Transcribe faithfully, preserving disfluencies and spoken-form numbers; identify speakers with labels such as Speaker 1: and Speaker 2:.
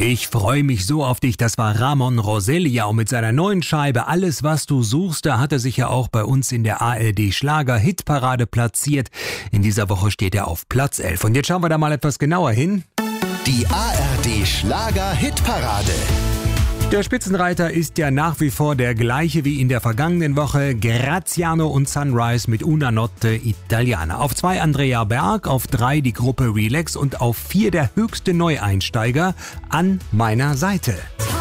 Speaker 1: Ich freue mich so auf dich. Das war Ramon Roselia mit seiner neuen Scheibe Alles, was du suchst. Da hat er sich ja auch bei uns in der A R D Schlager Hitparade platziert. In dieser Woche steht er auf Platz elf. Und jetzt schauen wir da mal etwas genauer hin.
Speaker 2: Die A R D Schlager Hitparade.
Speaker 1: Der Spitzenreiter ist ja nach wie vor der gleiche wie in der vergangenen Woche. Graziano und Sunrise mit Una Notte Italiana. Auf zwei Andrea Berg, auf drei die Gruppe Relax und auf vier der höchste Neueinsteiger An meiner Seite.